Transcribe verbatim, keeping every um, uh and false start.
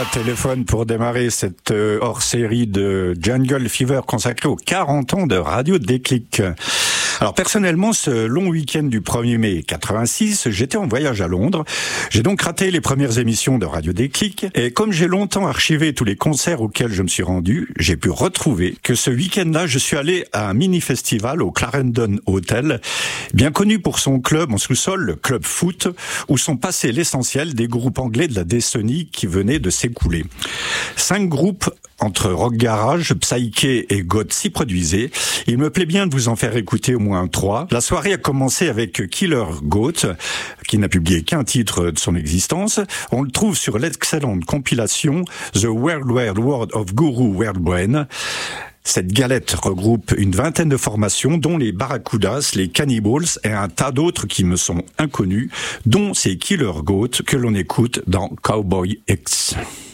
téléphone pour démarrer cette hors-série de Jungle Fever consacrée aux quarante ans de Radio Déclic. Alors personnellement, ce long week-end du premier mai quatre-vingt-six, j'étais en voyage à Londres. J'ai donc raté les premières émissions de Radio Déclic. Et comme j'ai longtemps archivé tous les concerts auxquels je me suis rendu, j'ai pu retrouver que ce week-end-là, je suis allé à un mini-festival au Clarendon Hotel, bien connu pour son club en sous-sol, le Club Foot, où sont passés l'essentiel des groupes anglais de la décennie qui venaient de s'écouler. Cinq groupes entre rock garage, psyché et goth s'y produisaient. Il me plaît bien de vous en faire écouter au moins trois. La soirée a commencé avec Killer Goat, qui n'a publié qu'un titre de son existence. On le trouve sur l'excellente compilation The World Wide World of Guru World Brain. Cette galette regroupe une vingtaine de formations, dont les Barracudas, les Cannibals et un tas d'autres qui me sont inconnus, dont ces Killer Goat que l'on écoute dans Cowboy X.